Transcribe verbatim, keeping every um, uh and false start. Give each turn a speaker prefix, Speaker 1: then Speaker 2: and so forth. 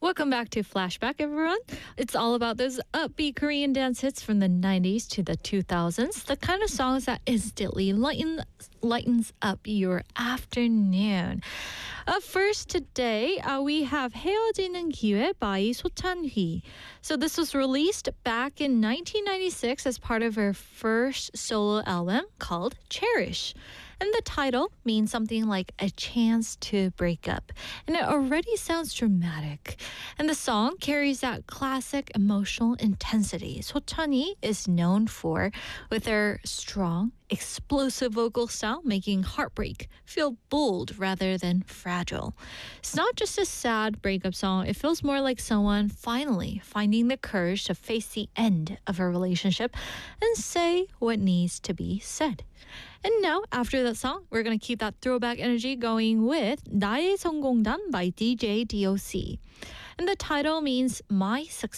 Speaker 1: Welcome back to Flashback, everyone. It's all about those upbeat Korean dance hits from the nineties to the two thousands, the kind of songs that instantly lighten, lightens up your afternoon. Up first today, uh, we have 헤어지는 기회 by 소찬휘. So this was released back in nineteen ninety-six as part of her first solo album called Cherish. And the title means something like a chance to break up. And it already sounds dramatic. And the song carries that classic emotional intensity 소찬휘 is known for, with her strong, explosive vocal style making heartbreak feel bold rather than fragile. It's not just a sad breakup song, it feels more like someone finally finding the courage to face the end of a relationship and say what needs to be said. And now, after that song, we're going to keep that throwback energy going with 나의 성공담 by D J D O C. And the title means My Success.